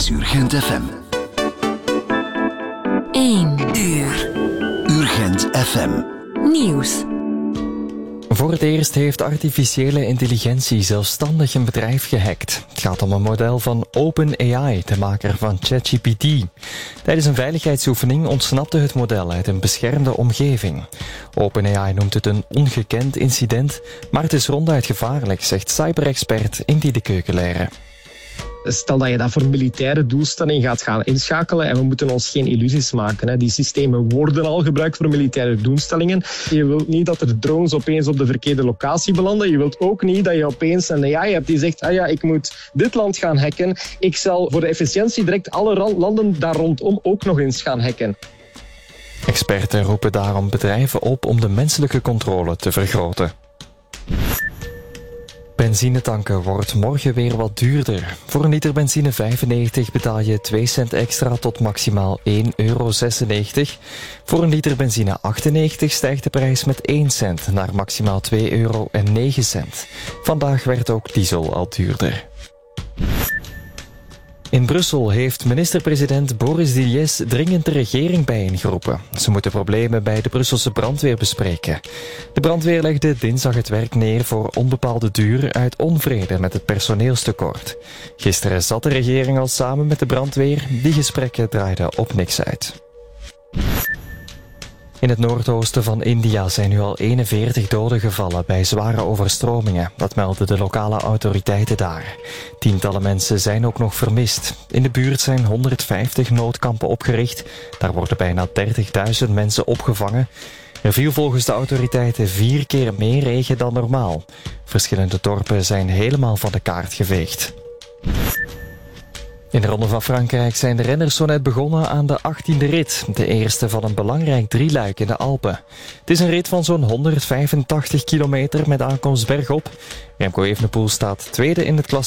is Urgent FM. 1 uur. Urgent FM. Nieuws. Voor het eerst heeft artificiële intelligentie zelfstandig een bedrijf gehackt. Het gaat om een model van OpenAI, de maker van ChatGPT. Tijdens een veiligheidsoefening ontsnapte het model uit een beschermde omgeving. OpenAI noemt het een ongekend incident, maar het is ronduit gevaarlijk, zegt cyberexpert Indy de Keukenleren. Stel dat je dat voor militaire doelstellingen gaat gaan inschakelen en we moeten ons geen illusies maken. Die systemen worden al gebruikt voor militaire doelstellingen. Je wilt niet dat er drones opeens op de verkeerde locatie belanden. Je wilt ook niet dat je opeens een AI hebt die zegt ik moet dit land gaan hacken. Ik zal voor de efficiëntie direct alle landen daar rondom ook nog eens gaan hacken. Experten roepen daarom bedrijven op om de menselijke controle te vergroten. Benzinetanken wordt morgen weer wat duurder. Voor een liter benzine 95 betaal je 2 cent extra tot maximaal €1,96. Voor een liter benzine 98 stijgt de prijs met 1 cent naar maximaal €2,09. Vandaag werd ook diesel al duurder. In Brussel heeft minister-president Boris Didies dringend de regering bijeengeroepen. Ze moeten problemen bij de Brusselse brandweer bespreken. De brandweer legde dinsdag het werk neer voor onbepaalde duur uit onvrede met het personeelstekort. Gisteren zat de regering al samen met de brandweer. Die gesprekken draaiden op niks uit. In het noordoosten van India zijn nu al 41 doden gevallen bij zware overstromingen. Dat melden de lokale autoriteiten daar. Tientallen mensen zijn ook nog vermist. In de buurt zijn 150 noodkampen opgericht. Daar worden bijna 30.000 mensen opgevangen. Er viel volgens de autoriteiten 4 keer meer regen dan normaal. Verschillende dorpen zijn helemaal van de kaart geveegd. In de Ronde van Frankrijk zijn de renners zo net begonnen aan de 18e rit. De eerste van een belangrijk drieluik in de Alpen. Het is een rit van zo'n 185 kilometer met aankomst bergop. Remco Evenepoel staat tweede in het klassement.